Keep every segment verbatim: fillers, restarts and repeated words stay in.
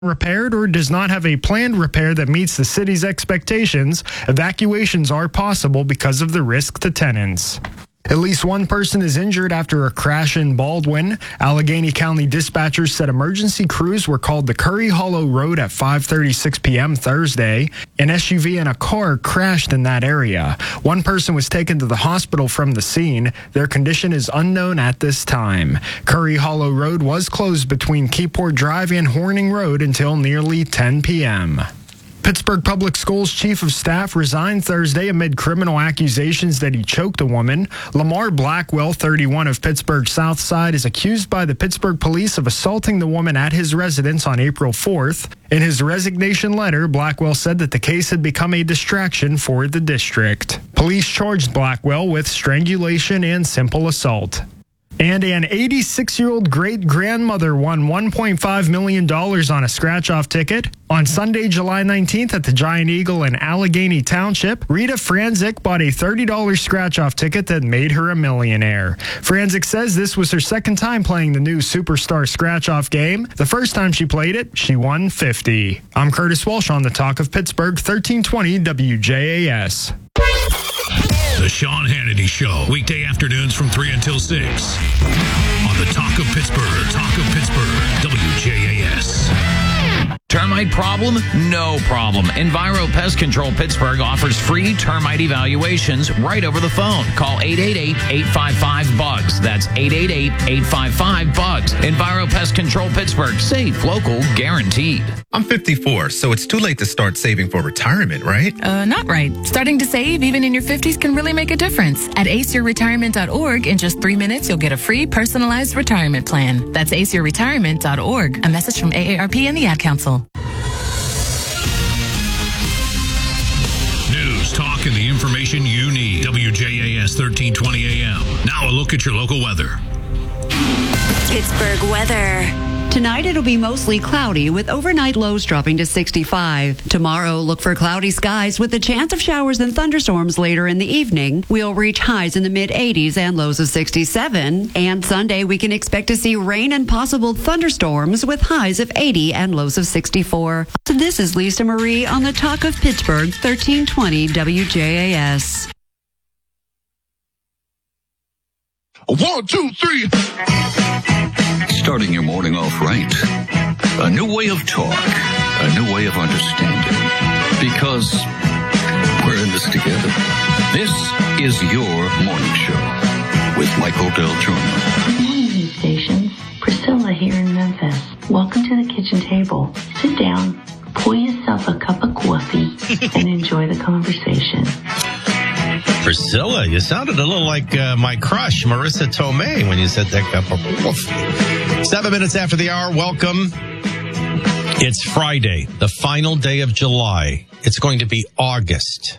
repaired or does not have a planned repair that meets the city's expectations, evacuations are possible because of the risk to tenants. At least one person is injured after a crash in Baldwin. Allegheny County dispatchers said emergency crews were called to Curry Hollow Road at five thirty-six p.m. Thursday. An S U V and a car crashed in that area. One person was taken to the hospital from the scene. Their condition is unknown at this time. Curry Hollow Road was closed between Keyport Drive and Horning Road until nearly ten p.m. Pittsburgh Public Schools Chief of Staff resigned Thursday amid criminal accusations that he choked a woman. Lamar Blackwell, thirty-one, of Pittsburgh's South Side, is accused by the Pittsburgh police of assaulting the woman at his residence on April fourth. In his resignation letter, Blackwell said that the case had become a distraction for the district. Police charged Blackwell with strangulation and simple assault. And an eighty-six-year-old great-grandmother won one point five million dollars on a scratch-off ticket. On Sunday, July nineteenth at the Giant Eagle in Allegheny Township, Rita Franzik bought a thirty dollars scratch-off ticket that made her a millionaire. Franzik says this was her second time playing the new Superstar scratch-off game. The first time she played it, she won fifty dollars. I'm Curtis Walsh on the Talk of Pittsburgh, thirteen twenty W J A S. The Sean Hannity Show, weekday afternoons from three until six. On the Talk of Pittsburgh, Talk of Pittsburgh, W J A S. Termite problem? No problem. Enviro Pest Control Pittsburgh offers free termite evaluations right over the phone. Call eight eight eight, eight five five, B U G S. That's eight eight eight, eight five five, B U G S. Enviro Pest Control Pittsburgh. Safe, local, guaranteed. I'm fifty-four, so it's too late to start saving for retirement, right? Uh, not right. Starting to save even in your fifties can really make a difference. At ace your retirement dot org, in just three minutes, you'll get a free personalized retirement plan. That's ace your retirement dot org. A message from A A R P and the Ad Council. News, talk, and the information you need. W J A S thirteen twenty A M. Now a look at your local weather. Pittsburgh weather. Tonight, it'll be mostly cloudy with overnight lows dropping to sixty-five. Tomorrow, look for cloudy skies with a chance of showers and thunderstorms later in the evening. We'll reach highs in the mid eighties and lows of sixty-seven. And Sunday, we can expect to see rain and possible thunderstorms with highs of eighty and lows of sixty-four. So this is Lisa Marie on the Talk of Pittsburgh, thirteen twenty W J A S. One, two, three. Starting your morning off right. A new way of talk. A new way of understanding. Because we're in this together. This is your morning show with Michael Del Turno. Good morning, news stations. Priscilla here in Memphis. Welcome to the kitchen table. Sit down, pour yourself a cup of coffee, and enjoy the conversation. Priscilla, you sounded a little like uh, my crush, Marissa Tomei, when you said that cup of coffee. Seven minutes after the hour, welcome. It's Friday, the final day of July. It's going to be August.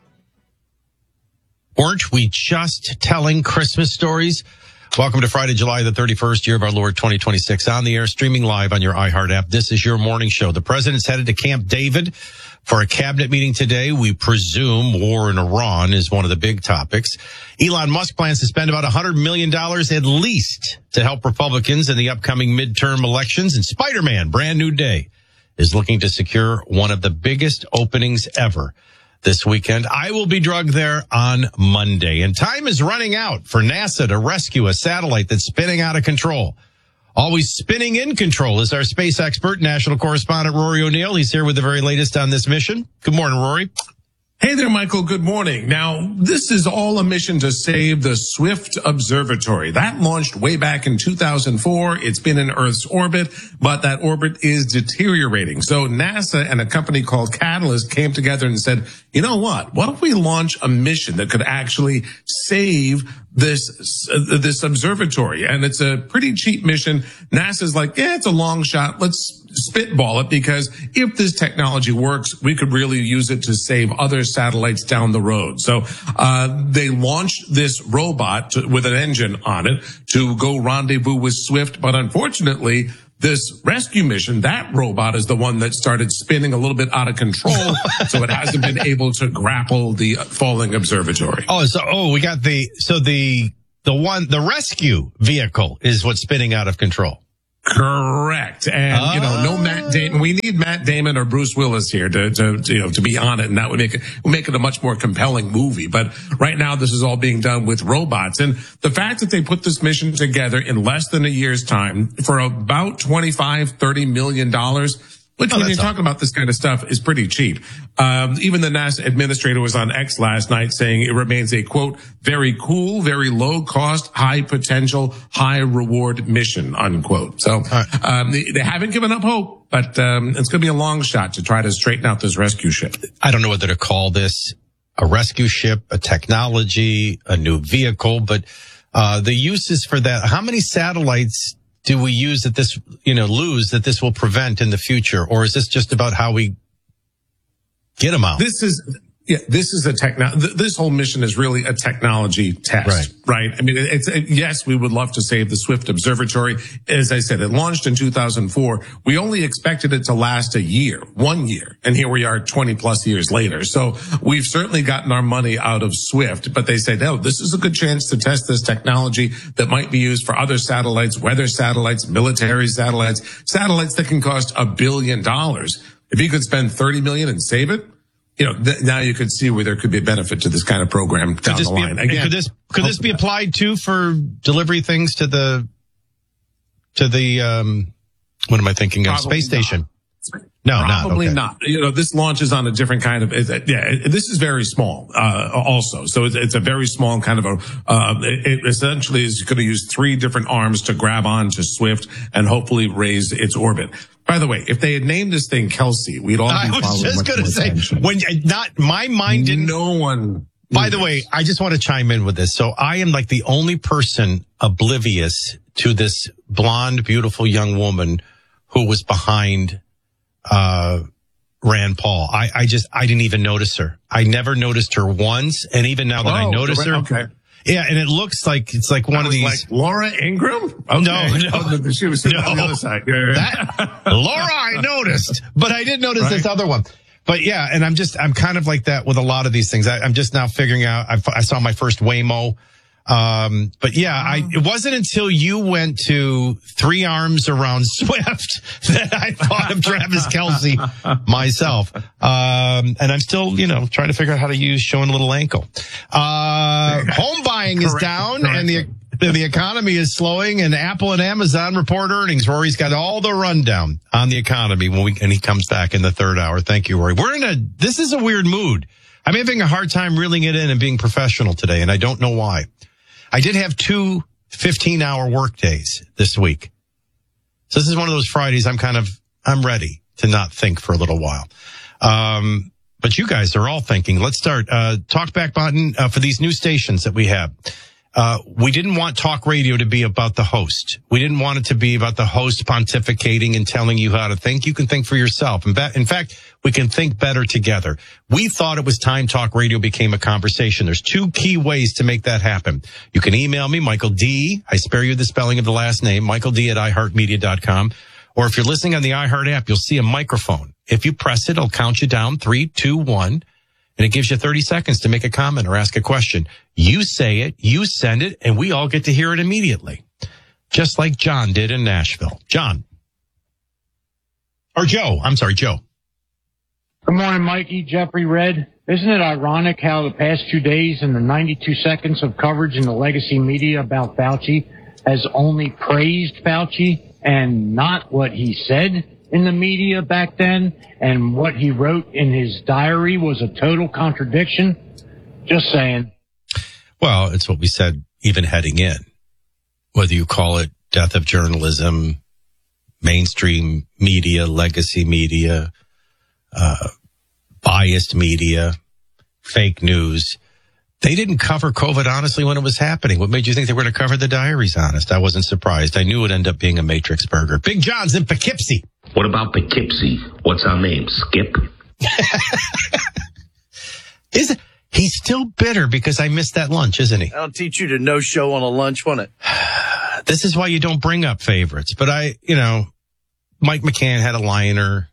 Weren't we just telling Christmas stories? Welcome to Friday, July the thirty-first, year of our Lord twenty twenty-six, on the air, streaming live on your iHeart app. This is your morning show. The president's headed to Camp David for a cabinet meeting today. We presume war in Iran is one of the big topics. Elon Musk plans to spend about one hundred million dollars at least to help Republicans in the upcoming midterm elections. And Spider-Man, Brand New Day, is looking to secure one of the biggest openings ever this weekend. I will be drugged there on Monday. And time is running out for NASA to rescue a satellite that's spinning out of control. Always spinning in control is our space expert, national correspondent Rory O'Neill. He's here with the very latest on this mission. Good morning, Rory. Hey there, Michael. Good morning. Now, this is all a mission to save the Swift Observatory. That launched way back in two thousand four. It's been in Earth's orbit, but that orbit is deteriorating. So NASA and a company called Catalyst came together and said, you know what? What if we launch a mission that could actually save this uh, this observatory? And it's a pretty cheap mission. NASA's like, yeah, it's a long shot. Let's spitball it, because if this technology works, we could really use it to save other satellites down the road. So uh they launched this robot to, with an engine on it to go rendezvous with Swift. But unfortunately, this rescue mission, that robot is the one that started spinning a little bit out of control. So it hasn't been able to grapple the falling observatory. Oh, so, oh, we got the, so the, the one, the rescue vehicle is what's spinning out of control. Correct. And, oh. you know, no Matt Damon. We need Matt Damon or Bruce Willis here to, to, to, you know, to be on it. And that would make it, would make it a much more compelling movie. But right now, this is all being done with robots. And the fact that they put this mission together in less than a year's time for about twenty-five, thirty million dollars, which, oh, when you're talking about this kind of stuff, is pretty cheap. Um, even the NASA administrator was on X last night saying it remains a, quote, very cool, very low cost, high potential, high reward mission, unquote. So um, they, they haven't given up hope, but um, it's going to be a long shot to try to straighten out this rescue ship. I don't know whether to call this a rescue ship, a technology, a new vehicle, but uh, the uses for that, how many satellites do we use that this, you know, lose that this will prevent in the future? Or is this just about how we get them out? This is, yeah, this is a techno, th- this whole mission is really a technology test, right? right? I mean, it's, it, yes, we would love to save the Swift Observatory. As I said, it launched in two thousand four. We only expected it to last a year, one year. And here we are twenty plus years later. So we've certainly gotten our money out of Swift, but they said, no, this is a good chance to test this technology that might be used for other satellites, weather satellites, military satellites, satellites that can cost a billion dollars. If you could spend thirty million and save it, you know, th- now you could see where there could be a benefit to this kind of program down the line. A, Again, could this could this be applied too for delivery things to the to the um what am I thinking of? Space station? No, probably not. Okay. not. You know, this launches on a different kind of. Yeah, this is very small. Uh, also, so it's, it's a very small kind of a. Uh, it essentially is going to use three different arms to grab onto Swift and hopefully raise its orbit. By the way, if they had named this thing Kelsey, we'd all be I was following just going to say, attention. when not my mind didn't. No one. By the way, I just want to chime in with this. So I am like the only person oblivious to this blonde, beautiful young woman who was behind uh Rand Paul. I, I just, I didn't even notice her. I never noticed her once. And even now that oh, I notice her. Okay. Yeah, and it looks like it's like one of these. Like Laura Ingraham? Okay. No, no. Oh, she was no. on the other side. That, Laura, I noticed, but I did notice right. this other one. But yeah, and I'm just, I'm kind of like that with a lot of these things. I, I'm just now figuring out, I, I saw my first Waymo. Um, but yeah, I, it wasn't until you went to three arms around Swift that I thought of Travis Kelsey myself. Um, and I'm still, you know, trying to figure out how to use showing a little ankle. Uh, home buying is down and the, the economy is slowing, and Apple and Amazon report earnings. Rory's got all the rundown on the economy when we, and he comes back in the third hour. Thank you, Rory. We're in a, this is a weird mood. I'm having a hard time reeling it in and being professional today, and I don't know why. I did have two fifteen hour work days this week. So this is one of those Fridays I'm kind of, I'm ready to not think for a little while. Um, but you guys are all thinking. Let's start, uh, talk back button, uh, for these new stations that we have. Uh, we didn't want talk radio to be about the host. We didn't want it to be about the host pontificating and telling you how to think. You can think for yourself. In fact, we can think better together. We thought it was time talk radio became a conversation. There's two key ways to make that happen. You can email me, Michael D. I spare you the spelling of the last name, Michael D at i heart media dot com. Or if you're listening on the iHeart app, you'll see a microphone. If you press it, it'll count you down, three, two, one. And it gives you thirty seconds to make a comment or ask a question. You say it, you send it, and we all get to hear it immediately. Just like John did in Nashville. John. Or Joe. I'm sorry, Joe. Good morning, Mikey, Jeffrey, Red. Isn't it ironic how the past two days and the ninety-two seconds of coverage in the legacy media about Fauci has only praised Fauci and not what he said in the media back then, and what he wrote in his diary was a total contradiction? Just saying. Well, it's what we said even heading in. Whether you call it death of journalism, mainstream media, legacy media, uh, biased media, fake news, they didn't cover COVID honestly when it was happening. What made you think they were going to cover the diaries honest? I wasn't surprised. I knew it would end up being a Matrix burger. Big John's in Poughkeepsie. What about Poughkeepsie? What's our name? Skip? Is it? He's still bitter because I missed that lunch, isn't he? I'll teach you to no show on a lunch, won't it? This is why you don't bring up favorites. But I, you know, Mike McCann had a liner.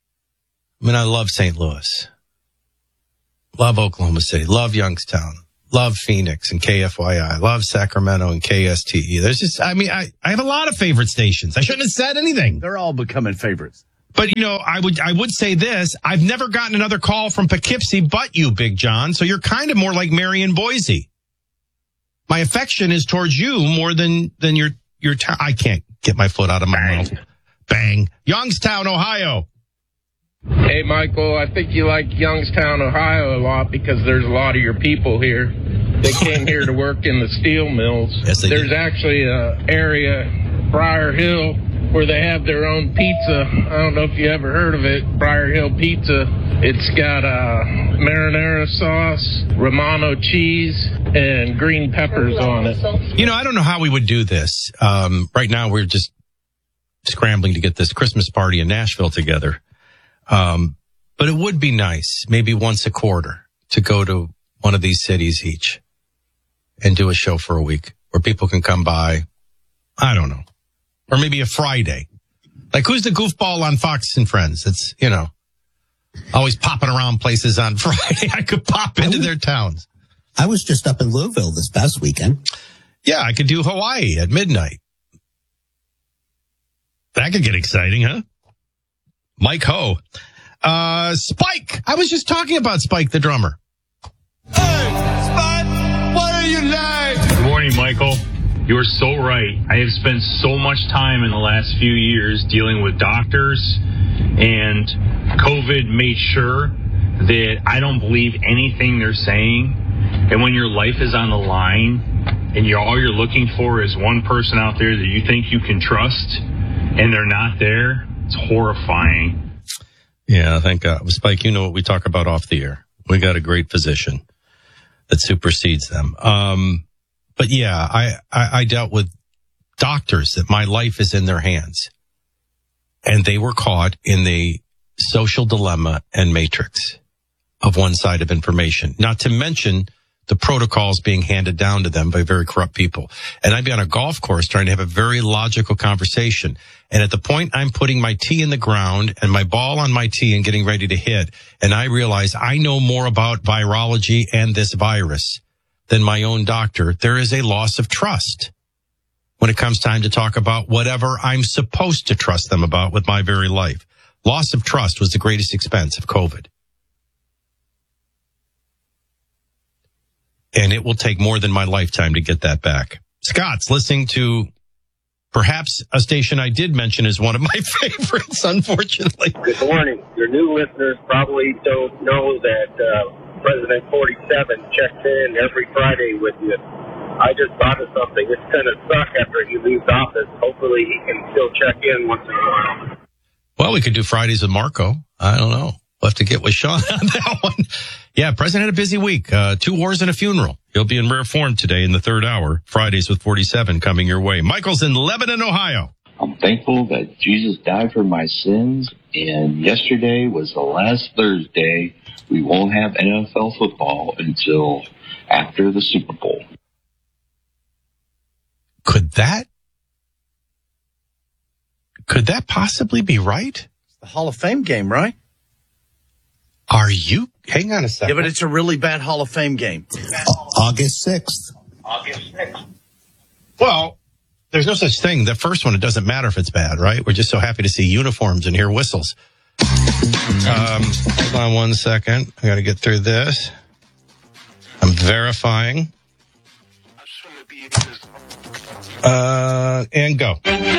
I mean, I love Saint Louis. Love Oklahoma City. Love Youngstown. love Phoenix and K F Y I, love Sacramento and K S T E. There's just, I mean, I, I have a lot of favorite stations. I shouldn't have said anything. They're all becoming favorites. But, you know, I would, I would say this. I've never gotten another call from Poughkeepsie but you, Big John. So you're kind of more like Marion Boise. My affection is towards you more than, than your, your town. I can't get my foot out of my Bang. mouth. Bang. Youngstown, Ohio. Hey, Michael, I think you like Youngstown, Ohio a lot because there's a lot of your people here. They came here to work in the steel mills. Yes, they There's did. actually an area, Briar Hill, where they have their own pizza. I don't know if you ever heard of it, Briar Hill Pizza. It's got uh, marinara sauce, Romano cheese, and green peppers on it. You know, I don't know how we would do this. Um, right now, we're just scrambling to get this Christmas party in Nashville together. Um, but it would be nice, maybe once a quarter, to go to one of these cities each and do a show for a week where people can come by. I don't know. Or maybe a Friday. Like, who's the goofball on Fox and Friends? It's, you know, always popping around places on Friday. I could pop into their towns. I was just up in Louisville this past weekend. Yeah, I could do Hawaii at midnight. That could get exciting, huh? Mike Ho. Uh, Spike. I was just talking about Spike, the drummer. Hey, Spike, what are you like? Good morning, Michael. You're so right. I have spent so much time in the last few years dealing with doctors, and COVID made sure that I don't believe anything they're saying. And when your life is on the line and you're, all you're looking for is one person out there that you think you can trust and they're not there, it's horrifying. Yeah, thank God. Spike, you know what we talk about off the air. We got a great physician that supersedes them. Um, but yeah, I, I, I dealt with doctors that my life is in their hands. And they were caught in the social dilemma and matrix of one side of information, not to mention the protocols being handed down to them by very corrupt people. And I'd be on a golf course trying to have a very logical conversation. And at the point I'm putting my tee in the ground and my ball on my tee and getting ready to hit, and I realize I know more about virology and this virus than my own doctor, there is a loss of trust when it comes time to talk about whatever I'm supposed to trust them about with my very life. Loss of trust was the greatest expense of COVID. And it will take more than my lifetime to get that back. Scott's listening to perhaps a station I did mention is one of my favorites, unfortunately. Good morning. Your new listeners probably don't know that uh, President forty-seven checks in every Friday with you. I just thought of something. It's going to suck after he leaves office. Hopefully he can still check in once in a while. Well, we could do Fridays with Marco. I don't know. We'll have to get with Sean on that one. Yeah, President had a busy week. Uh, two wars and a funeral. He'll be in rare form today in the third hour. Fridays with forty-seven coming your way. Michael's in Lebanon, Ohio. I'm thankful that Jesus died for my sins, and yesterday was the last Thursday. We won't have N F L football until after the Super Bowl. Could that, could that possibly be right? It's the Hall of Fame game, right? Are you? Hang on a second. Yeah, but it's a really bad Hall of Fame game. August sixth. August sixth. Well, there's no such thing. The first one, it doesn't matter if it's bad, right? We're just so happy to see uniforms and hear whistles. Um, hold on one second. I got to get through this. I'm verifying. Uh, and go.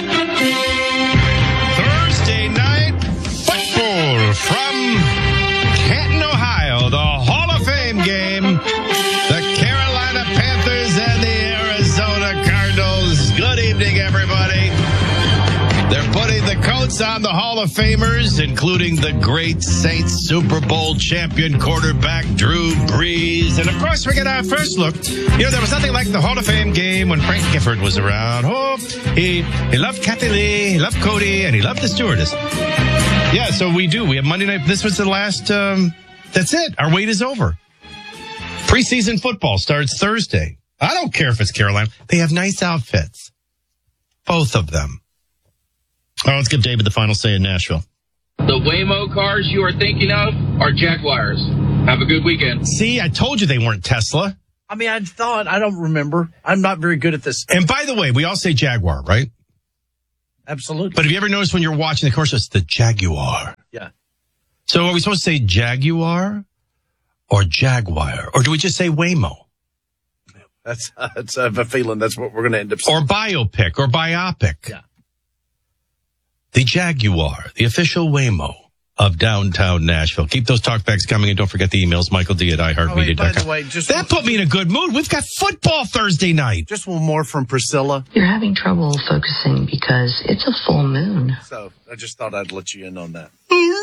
Thursday night football from Canton, Ohio, the Hall of Fame game. The Carolina Panthers and the Arizona Cardinals. Good evening, everybody. They're putting the coats on the Hall of Famers, including the great Saints Super Bowl champion quarterback Drew Brees. And of course, we get our first look. You know, there was nothing like the Hall of Fame game when Frank Gifford was around. Oh, he, he loved Kathy Lee, he loved Cody, and he loved the stewardess. Yeah, so we do. We have Monday night. This was the last, um, that's it. Our wait is over. Preseason football starts Thursday. I don't care if it's Carolina. They have nice outfits. Both of them. Oh, let's give David the final say in Nashville. The Waymo cars you are thinking of are Jaguars. Have a good weekend. See, I told you they weren't Tesla. I mean, I thought, I don't remember. I'm not very good at this. And by the way, we all say Jaguar, right? Absolutely. But have you ever noticed when you're watching the commercial, it's the Jaguar? Yeah. So are we supposed to say Jaguar or Jaguar? Or do we just say Waymo? That's, uh, that's I have a feeling that's what we're going to end up saying. Or biopic or biopic. Yeah. The Jaguar, the official Waymo of downtown Nashville. Keep those talkbacks coming, and don't forget the emails. Michael D at i heart media dot com. Oh, by the way, just that put me in a good mood. We've got football Thursday night. Just one more from Priscilla. You're having trouble focusing because it's a full moon. So I just thought I'd let you in on that.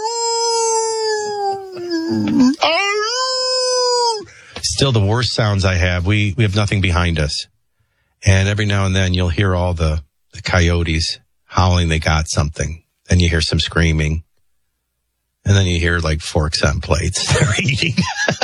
Still the worst sounds I have. We we have nothing behind us. And every now and then you'll hear all the, the coyotes howling they got something. Then you hear some screaming. And then you hear like forks on plates they're eating.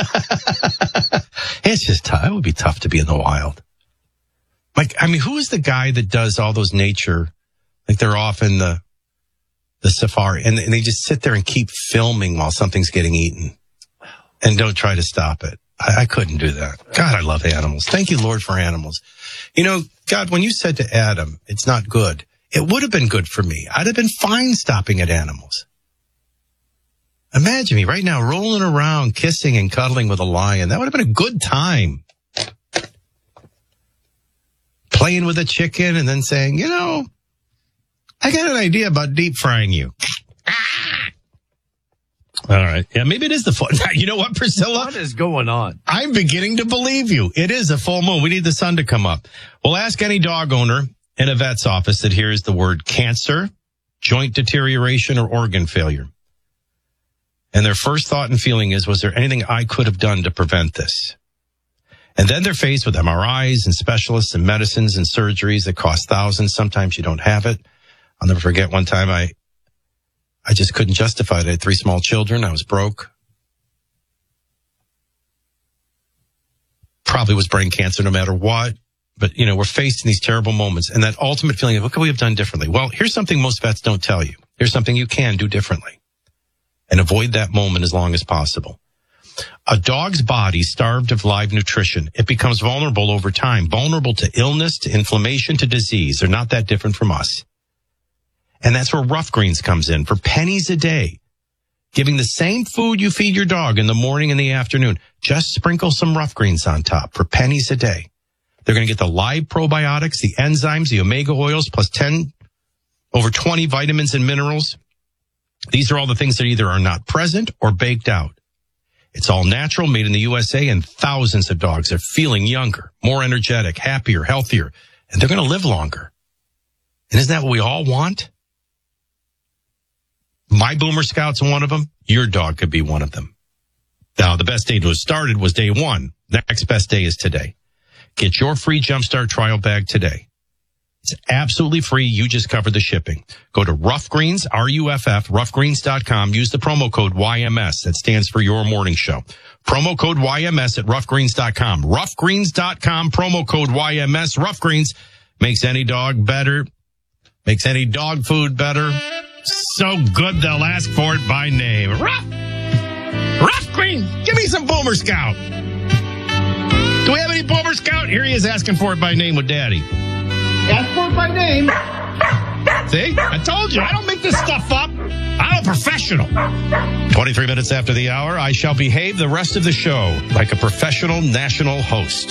It's just tough. It would be tough to be in the wild. Like, I mean, who is the guy that does all those nature, like they're off in the the safari and, and they just sit there and keep filming while something's getting eaten and don't try to stop it. I, I couldn't do that. God, I love animals. Thank you, Lord, for animals. You know, God, when you said to Adam, it's not good, it would have been good for me. I'd have been fine stopping at animals. Imagine me right now rolling around, kissing and cuddling with a lion. That would have been a good time. Playing with a chicken and then saying, you know, I got an idea about deep frying you. All right. Yeah, maybe it is the full. You know what, Priscilla? What is going on? I'm beginning to believe you. It is a full moon. We need the sun to come up. We'll ask any dog owner in a vet's office that hears the word cancer, joint deterioration, or organ failure. And their first thought and feeling is, was there anything I could have done to prevent this? And then they're faced with M R Is and specialists and medicines and surgeries that cost thousands. Sometimes you don't have it. I'll never forget one time I, I just couldn't justify it. I had three small children. I was broke. Probably was brain cancer no matter what. But, you know, we're faced in these terrible moments. And that ultimate feeling of what could we have done differently? Well, here's something most vets don't tell you. Here's something you can do differently. And avoid that moment as long as possible. A dog's body starved of live nutrition, it becomes vulnerable over time, vulnerable to illness, to inflammation, to disease. They're not that different from us. And that's where Rough Greens comes in for pennies a day. Giving the same food you feed your dog in the morning and the afternoon. Just sprinkle some Rough Greens on top for pennies a day. They're going to get the live probiotics, the enzymes, the omega oils, plus ten, over twenty vitamins and minerals. These are all the things that either are not present or baked out. It's all natural, made in the U S A, and thousands of dogs are feeling younger, more energetic, happier, healthier, and they're going to live longer. And isn't that what we all want? My Boomer Scout's one of them. Your dog could be one of them. Now, the best day to have started was day one. Next best day is today. Get your free Jumpstart trial bag today. It's absolutely free. You just cover the shipping. Go to Rough Greens, R U F F, rough greens dot com. Use the promo code Y M S. That stands for Your Morning Show. Promo code Y M S at rough greens dot com. rough greens dot com, promo code Y M S. Rough Greens makes any dog better, makes any dog food better. So good they'll ask for it by name. Rough, Rough Greens. Give me some Boomer Scout. Do we have any Boomer Scout? Here he is asking for it by name with Daddy. Ask for it by name. See? I told you. I don't make this stuff up. I'm a professional. twenty-three minutes after the hour, I shall behave the rest of the show like a professional national host.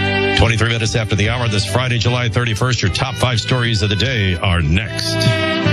twenty-three minutes after the hour, this Friday, July thirty-first, your top five stories of the day are next.